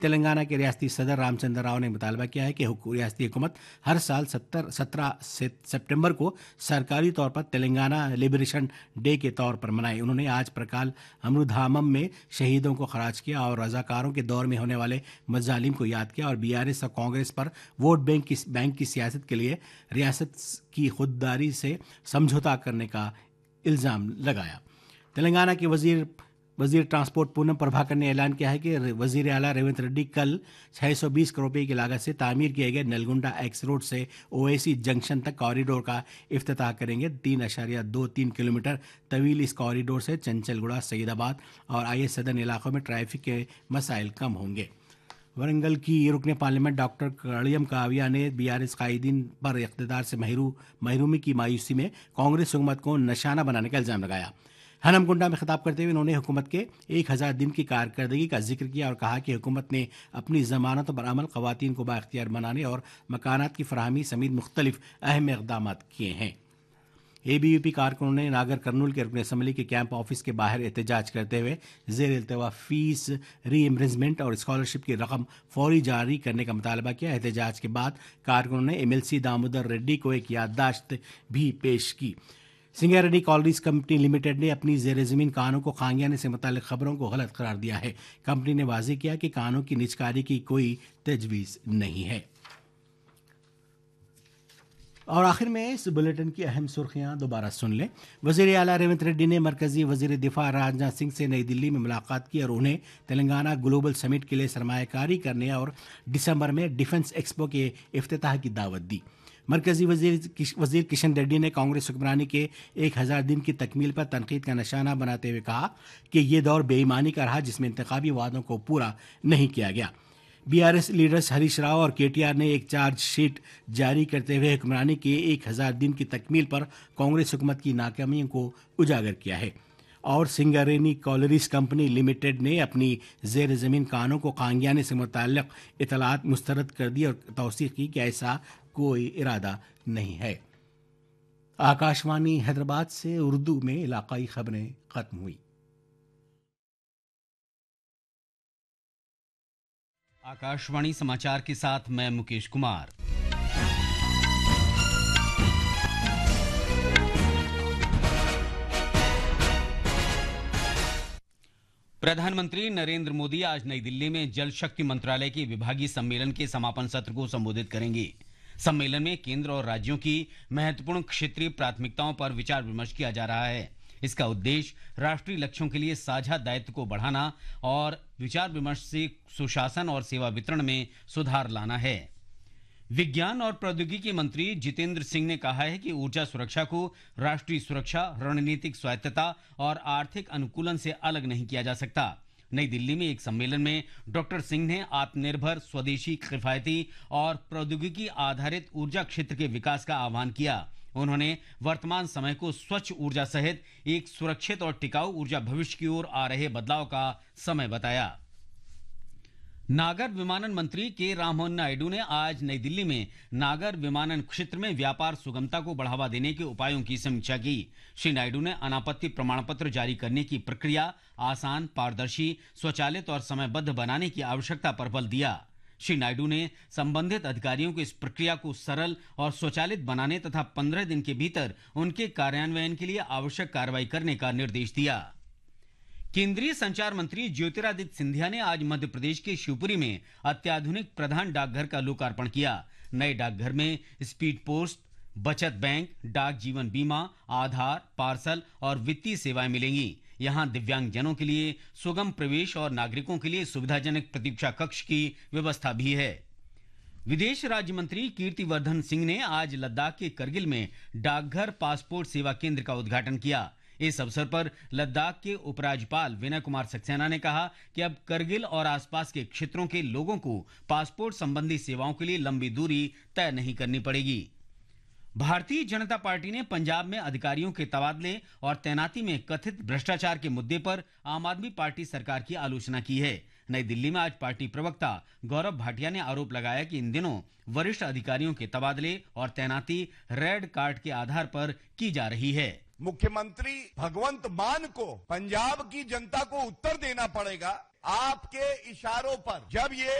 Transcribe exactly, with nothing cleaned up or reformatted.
तेलंगाना के रियासती सदर रामचंद्र राव ने मुतालबा किया है कि रियासती हुकूमत हर साल सत्तर सत्रह सितंबर को सरकारी तौर पर तेलंगाना लिबरेशन डे के तौर पर मनाए। उन्होंने आज प्रकाल अमरुधामम में शहीदों को खराज किया और रजाकारों के दौर में होने वाले मजालिम को याद किया और बीआरएस और कांग्रेस पर वोट बैंक की बैंक की सियासत के लिए रियासत की खुददारी से समझौता करने का इल्ज़ाम लगाया। तेलंगाना के वजीर वजीर ट्रांसपोर्ट पूनम प्रभाकर ने ऐलान किया है कि वजीर आला रेवंत रेड्डी कल छह सौ बीस करोड़ रुपए की लागत से तामीर किए गए नलगुंडा एक्स रोड से ओएसी जंक्शन तक कॉरिडोर का इफ्तिताह करेंगे। तीन अशारिया दो तीन किलोमीटर तवील इस कॉरिडोर से चंचलगुड़ा, सईदाबाद और आई एस सदन इलाकों में ट्रैफिक के मसाइल कम होंगे। वरंगल की रुकने पार्लियामेंट डॉक्टर कड़ियम काविया ने बीआरएस कायदीन पर इक़्तिदार से महरू महरूमी की मायूसी में कांग्रेस हुकूमत को निशाना बनाने का इल्ज़ाम लगाया। हनमकुंडा में खिताब करते हुए उन्होंने हुकूमत के एक हज़ार दिन की कारकर्दगी का जिक्र किया और कहा कि हुकूमत ने अपनी ज़मानतों पर अमल, ख़वातीन को बाख्तियार बनाने और मकानात की फराहमी समेत मुख्तलिफ अहम इक़दाम किए हैं। एबीवीपी कारकुनों ने नागर कर्नूल के रुकन असम्बली के कैंप ऑफिस के बाहर एहतजाज करते हुए ज़ेर इल्तवा फीस रीइम्बर्समेंट और स्कॉलरशिप की रकम फौरी जारी करने का मुतालबा किया। एहतजाज के बाद कारकुनों ने एमएलसी दामोदर रेड्डी को एक याददाश्त भी पेश की। सिंगारेड्डी कॉलोनीज कंपनी लिमिटेड ने अपनी जेर ज़मीन कानों को खांगियाने से मुतालिक खबरों को गलत करार दिया है। कंपनी ने वाज़ेह किया कि कानों की निजकारी की कोई तजवीज़ नहीं है। और आखिर में इस बुलेटिन की अहम सुर्खियां दोबारा सुन लें। वज़ीर आला रेवंत रेड्डी ने मरकजी वज़ीर दिफा राजनाथ सिंह से नई दिल्ली में मुलाकात की और उन्हें तेलंगाना ग्लोबल समिट के लिए सरमायाकारी करने और दिसंबर में डिफेंस एक्सपो के इफ्तिताह की दावत दी। मरकजी वजीर वजीर किशन रेड्डी ने कांग्रेस हुक्मरानी के एक हज़ार दिन की तकमील पर तनकीद का निशाना बनाते हुए कहा कि ये दौर बेईमानी का रहा जिसमें इंतखाबी वादों को पूरा नहीं किया गया। बीआरएस लीडर्स हरीश राव और केटीआर ने एक चार्जशीट जारी करते हुए हुक्मरानी के एक हज़ार दिन की तकमील पर कांग्रेस हुकूमत की नाकामियों को उजागर किया है। और सिंगारेनी कॉलोनीज कंपनी लिमिटेड ने अपनी जेर ज़मीन कानों को खांगियाने से मुताल्लिक इतलात मुस्तरद कर दी और तौसीक़ की कि ऐसा कोई इरादा नहीं है। आकाशवाणी हैदराबाद से उर्दू में इलाकाई खबरें खत्म हुई। आकाशवाणी समाचार के साथ मैं मुकेश कुमार। प्रधानमंत्री नरेंद्र मोदी आज नई दिल्ली में जल शक्ति मंत्रालय के विभागीय सम्मेलन के समापन सत्र को संबोधित करेंगे। सम्मेलन में केंद्र और राज्यों की महत्वपूर्ण क्षेत्रीय प्राथमिकताओं पर विचार विमर्श किया जा रहा है। इसका उद्देश्य राष्ट्रीय लक्ष्यों के लिए साझा दायित्व को बढ़ाना और विचार विमर्श से सुशासन और सेवा वितरण में सुधार लाना है। विज्ञान और प्रौद्योगिकी मंत्री जितेंद्र सिंह ने कहा है कि ऊर्जा सुरक्षा को राष्ट्रीय सुरक्षा, रणनीतिक स्वायत्तता और आर्थिक अनुकूलन से अलग नहीं किया जा सकता। नई दिल्ली में एक सम्मेलन में डॉक्टर सिंह ने आत्मनिर्भर, स्वदेशी, किफायती और प्रौद्योगिकी आधारित ऊर्जा क्षेत्र के विकास का आह्वान किया। उन्होंने वर्तमान समय को स्वच्छ ऊर्जा सहित एक सुरक्षित और टिकाऊ ऊर्जा भविष्य की ओर आ रहे बदलाव का समय बताया। नागर विमानन मंत्री के राममोहन नायडू ने आज नई दिल्ली में नागर विमानन क्षेत्र में व्यापार सुगमता को बढ़ावा देने के उपायों की समीक्षा की। श्री नायडू ने अनापत्ति प्रमाण पत्र जारी करने की प्रक्रिया आसान, पारदर्शी, स्वचालित और समयबद्ध बनाने की आवश्यकता पर बल दिया। श्री नायडू ने संबंधित अधिकारियों को इस प्रक्रिया को सरल और स्वचालित बनाने तथा पंद्रह दिन के भीतर उनके कार्यान्वयन के लिए आवश्यक कार्रवाई करने का निर्देश दिया। केंद्रीय संचार मंत्री ज्योतिरादित्य सिंधिया ने आज मध्य प्रदेश के शिवपुरी में अत्याधुनिक प्रधान डाकघर का लोकार्पण किया। नए डाकघर में स्पीड पोस्ट, बचत बैंक, डाक जीवन बीमा, आधार, पार्सल और वित्तीय सेवाएं मिलेंगी। यहां दिव्यांगजनों के लिए सुगम प्रवेश और नागरिकों के लिए सुविधाजनक प्रतीक्षा कक्ष की व्यवस्था भी है। विदेश राज्य मंत्री कीर्तिवर्धन सिंह ने आज लद्दाख के करगिल में डाकघर पासपोर्ट सेवा केंद्र का उद्घाटन किया। इस अवसर पर लद्दाख के उपराज्यपाल विनय कुमार सक्सेना ने कहा कि अब करगिल और आसपास के क्षेत्रों के लोगों को पासपोर्ट संबंधी सेवाओं के लिए लंबी दूरी तय नहीं करनी पड़ेगी। भारतीय जनता पार्टी ने पंजाब में अधिकारियों के तबादले और तैनाती में कथित भ्रष्टाचार के मुद्दे पर आम आदमी पार्टी सरकार की आलोचना की है। नई दिल्ली में आज पार्टी प्रवक्ता गौरव भाटिया ने आरोप लगाया कि इन दिनों वरिष्ठ अधिकारियों के तबादले और तैनाती रेड कार्ड के आधार पर की जा रही है। मुख्यमंत्री भगवंत मान को पंजाब की जनता को उत्तर देना पड़ेगा आपके इशारों पर जब ये